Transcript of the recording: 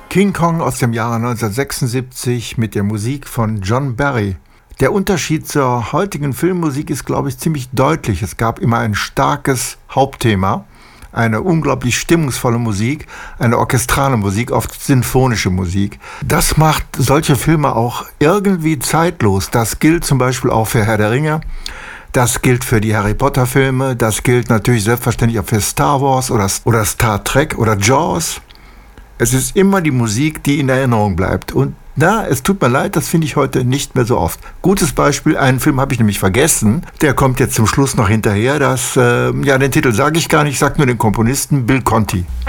King Kong aus dem Jahre 1976 mit der Musik von John Barry. Der Unterschied zur heutigen Filmmusik ist, glaube ich, ziemlich deutlich. Es gab immer ein starkes Hauptthema, eine unglaublich stimmungsvolle Musik, eine orchestrale Musik, oft sinfonische Musik. Das macht solche Filme auch irgendwie zeitlos. Das gilt zum Beispiel auch für Herr der Ringe. Das gilt für die Harry Potter Filme. Das gilt natürlich selbstverständlich auch für Star Wars oder Star Trek oder Jaws. Es ist immer die Musik, die in Erinnerung bleibt. Und es tut mir leid, das finde ich heute nicht mehr so oft. Gutes Beispiel, einen Film habe ich nämlich vergessen. Der kommt jetzt zum Schluss noch hinterher. Den Titel sage ich gar nicht, ich sage nur den Komponisten Bill Conti.